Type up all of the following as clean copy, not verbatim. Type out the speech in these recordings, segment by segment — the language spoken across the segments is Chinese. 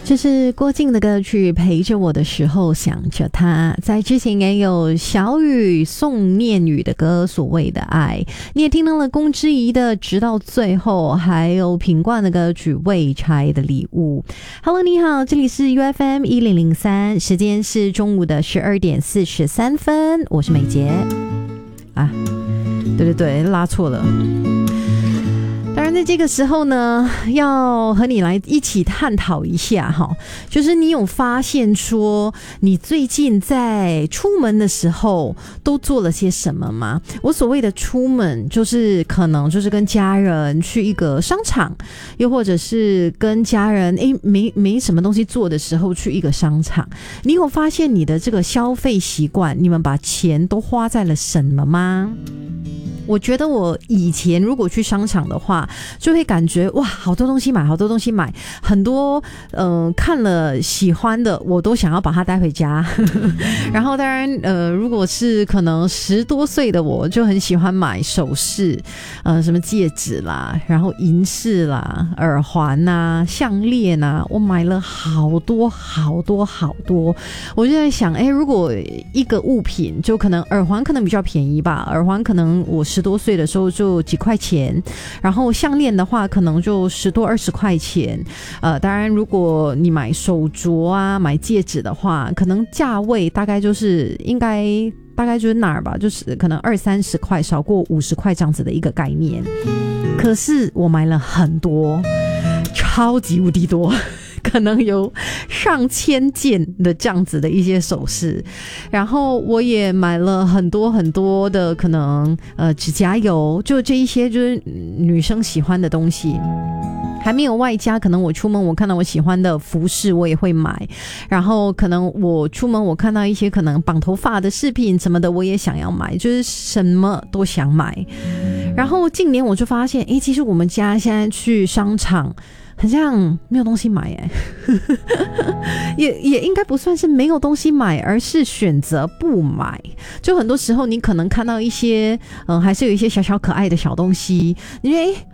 这是郭靖的歌曲《陪着我的时候想着他》，在之前也有小雨宋念宇的歌《所谓的爱》，你也听到了龚之仪的《直到最后》，还有品冠的歌曲《未拆的礼物》。Hello， 你好，这里是 UFM 1003，时间是中午的12点43分，我是美杰啊，对，拉错了。当然在这个时候呢，要和你来一起探讨一下哈，就是你有发现说你最近在出门的时候都做了些什么吗？我所谓的出门就是可能就是跟家人去一个商场，又或者是跟家人没什么东西做的时候去一个商场。你有发现你的这个消费习惯，你们把钱都花在了什么吗？我觉得我以前如果去商场的话，就会感觉哇，好多东西买，很多看了喜欢的我都想要把它带回家然后当然如果是可能10多岁的我，就很喜欢买首饰，什么戒指啦，然后银饰啦，耳环啊，项链啊，我买了好多，我就在想如果一个物品，就可能耳环可能比较便宜吧，耳环可能我10多岁的时候就几块钱，然后项链的话可能就10多20块钱，当然如果你买手镯啊，买戒指的话，可能价位大概就是大概就是哪儿吧，就是可能20-30块，少过50块这样子的一个概念。可是我买了很多，超级无敌多，可能有上千件的这样子的一些首饰，然后我也买了很多的可能指甲油，就这一些就是女生喜欢的东西。还没有外加可能我出门我看到我喜欢的服饰我也会买，然后可能我出门我看到一些可能绑头发的饰品什么的我也想要买，就是什么都想买。然后近年我就发现其实我们家现在去商场很像没有东西买也应该不算是没有东西买，而是选择不买。就很多时候你可能看到一些还是有一些小小可爱的小东西，你觉得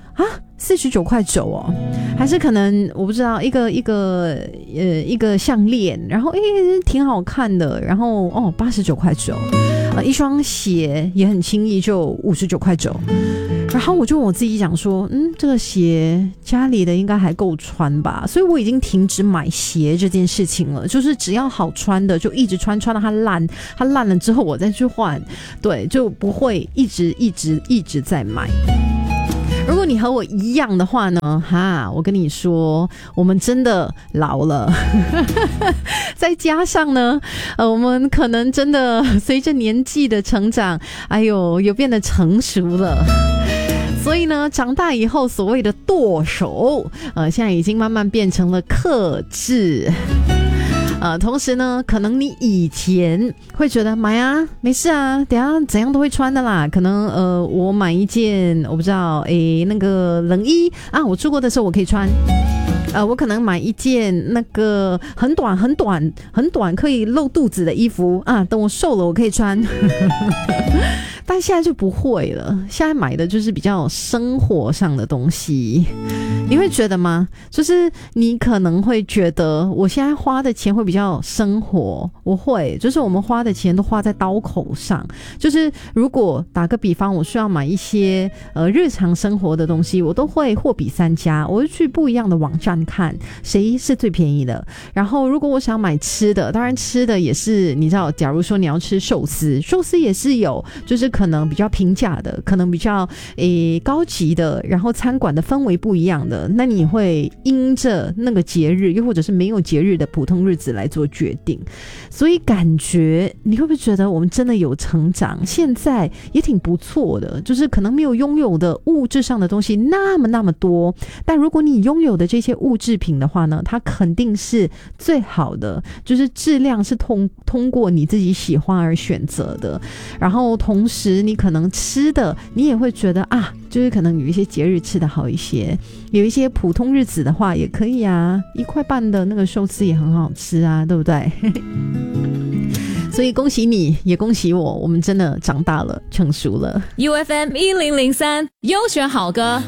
49块9哦，还是可能我不知道一个项链，然后挺好看的，然后89块9，一双鞋也很轻易就59块9。然后我就问我自己讲说这个鞋家里的应该还够穿吧，所以我已经停止买鞋这件事情了，就是只要好穿的就一直穿到它烂了之后我再去换，对，就不会一直在买。如果你和我一样的话呢，我跟你说，我们真的老了再加上呢我们可能真的随着年纪的成长，有变得成熟了，所以呢长大以后所谓的剁手现在已经慢慢变成了克制。同时呢可能你以前会觉得买啊没事啊，等一下怎样都会穿的啦，可能我买一件我不知道那个冷衣啊，我出国的时候我可以穿，我可能买一件那个很短可以露肚子的衣服啊，等我瘦了我可以穿但现在就不会了，现在买的就是比较生活上的东西。你会觉得吗？就是你可能会觉得我现在花的钱会比较生活，我会就是我们花的钱都花在刀口上，就是如果打个比方我需要买一些日常生活的东西，我都会货比三家，我会去不一样的网站看谁是最便宜的。然后如果我想买吃的，当然吃的也是你知道，假如说你要吃寿司也是有就是可能比较平价的，可能比较高级的，然后餐馆的氛围不一样的，那你会因着那个节日又或者是没有节日的普通日子来做决定。所以感觉你会不会觉得我们真的有成长，现在也挺不错的，就是可能没有拥有的物质上的东西那么多，但如果你拥有的这些物质品的话呢，它肯定是最好的，就是质量是通过你自己喜欢而选择的。然后同时你可能吃的你也会觉得就是可能有一些节日吃的好一些，有一些普通日子的话也可以啊，1块半的那个寿司也很好吃啊，对不对所以恭喜你也恭喜我们真的长大了成熟了。 UFM 1003优选好歌